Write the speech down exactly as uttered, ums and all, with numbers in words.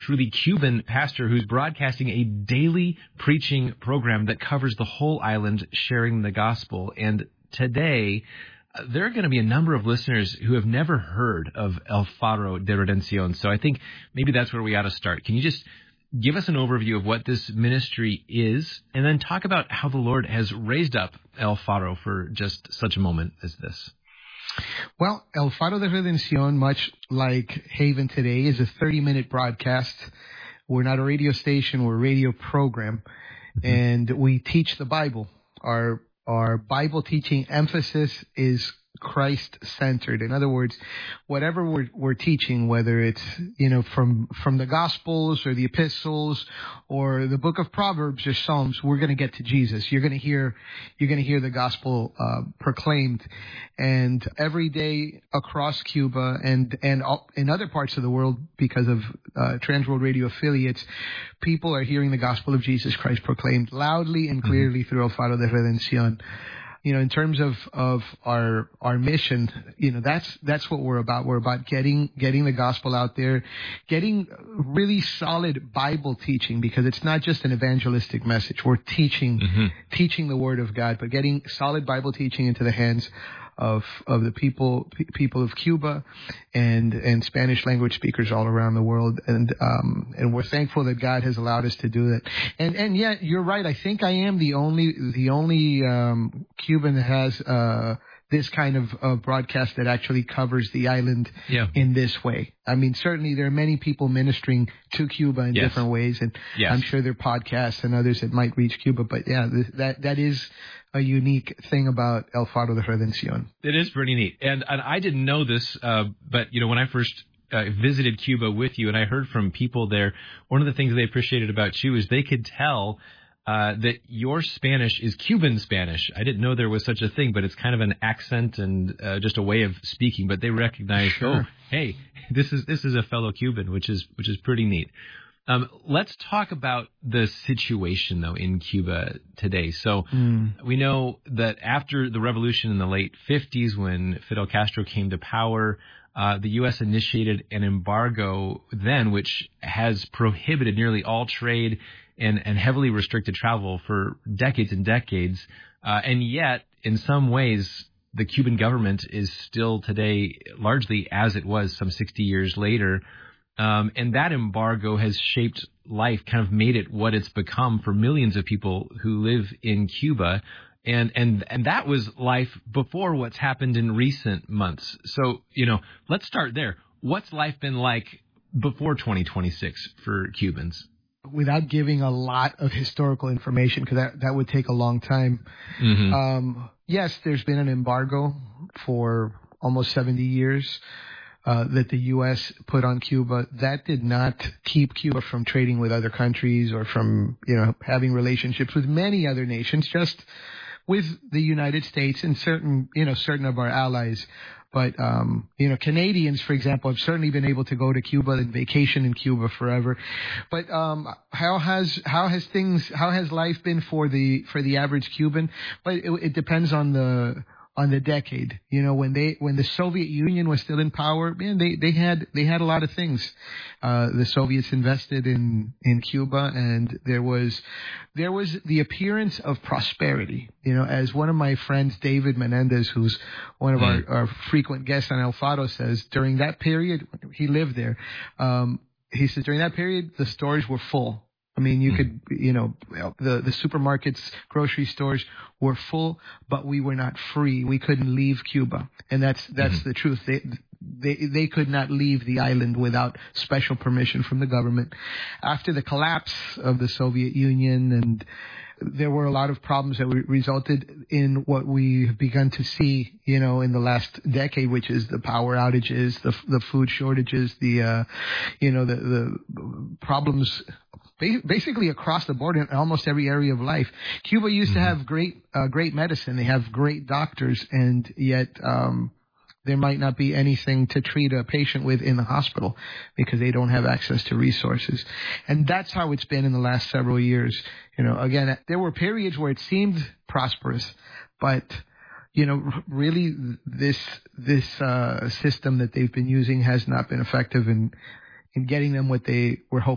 truly Cuban pastor who's broadcasting a daily preaching program that covers the whole island, sharing the gospel. And today, uh, there are going to be a number of listeners who have never heard of El Faro de Redención. So I think maybe that's where we ought to start. Can you just give us an overview of what this ministry is, and then talk about how the Lord has raised up El Faro for just such a moment as this? Well, El Faro de Redención, much like Haven Today, is a thirty-minute broadcast. We're not a radio station, we're a radio program, mm-hmm. and we teach the Bible. Our our Bible teaching emphasis is Christ-centered. In other words, whatever we're, we're teaching, whether it's, you know, from, from the Gospels or the Epistles or the book of Proverbs or Psalms, we're going to get to Jesus. You're going to hear, you're going to hear the gospel, uh, proclaimed. And every day across Cuba and, and in other parts of the world, because of, uh, Transworld Radio affiliates, people are hearing the gospel of Jesus Christ proclaimed loudly and clearly mm-hmm. through El Faro de Redención. You know, in terms of, of our, our mission, you know, that's, that's what we're about. We're about getting, getting the gospel out there, getting really solid Bible teaching, because it's not just an evangelistic message. We're teaching, mm-hmm. teaching the word of God, but getting solid Bible teaching into the hands of, of the people, people of Cuba and, and Spanish language speakers all around the world. And, um, and we're thankful that God has allowed us to do that. And, and yet you're right. I think I am the only, the only, um, Cuban that has, uh, this kind of, of broadcast that actually covers the island yeah. in this way. I mean, certainly there are many people ministering to Cuba in yes. different ways, and yes. I'm sure there are podcasts and others that might reach Cuba. But yeah, th- that that is a unique thing about El Faro de Redención. It is pretty neat, and and I didn't know this, uh, but you know, when I first uh, visited Cuba with you, and I heard from people there, one of the things they appreciated about you is they could tell Uh, that your Spanish is Cuban Spanish. I didn't know there was such a thing, but it's kind of an accent and uh, just a way of speaking. But they recognize, sure. oh, hey, this is this is a fellow Cuban, which is which is pretty neat. Um, let's talk about the situation though in Cuba today. So mm. we know that after the revolution in the late fifties, when Fidel Castro came to power, uh, the U S initiated an embargo then, which has prohibited nearly all trade and, and heavily restricted travel for decades and decades. Uh, and yet, in some ways, the Cuban government is still today largely as it was some sixty years later. Um, and that embargo has shaped life, kind of made it what it's become for millions of people who live in Cuba. And, and, and that was life before what's happened in recent months. So, you know, let's start there. What's life been like before twenty twenty-six for Cubans? Without giving a lot of historical information, because that, that would take a long time. Mm-hmm. Um, yes, there's been an embargo for almost seventy years uh, that the U S put on Cuba. That did not keep Cuba from trading with other countries or from, you know, having relationships with many other nations, just with the United States and certain, you know, certain of our allies. But, um, you know, Canadians, for example, have certainly been able to go to Cuba and vacation in Cuba forever. But, um, how has, how has things, how has life been for the, for the average Cuban? But it, it depends on the, on the decade. You know, when they, when the Soviet Union was still in power, man, they, they had, they had a lot of things. Uh, the Soviets invested in, in Cuba, and there was, there was the appearance of prosperity. You know, as one of my friends, David Menendez, who's one of mm. our, our frequent guests on El Faro, says, during that period, he lived there. Um, he says during that period, the stores were full. I mean, you mm. could, you know, the, the supermarkets, grocery stores were full, but we were not free. We couldn't leave Cuba. And that's, that's mm. the truth. They, they, they could not leave the island without special permission from the government. After the collapse of the Soviet Union, and there were a lot of problems that resulted in what we've begun to see, you know, in the last decade, which is the power outages, the the food shortages, the, uh, you know, the, the problems basically across the board in almost every area of life. Cuba used mm-hmm. to have great, uh, great medicine. They have great doctors, and yet, um, there might not be anything to treat a patient with in the hospital because they don't have access to resources. And that's how it's been in the last several years. You know, again, there were periods where it seemed prosperous, but, you know, really this, this, uh, system that they've been using has not been effective in, in getting them what they were hoping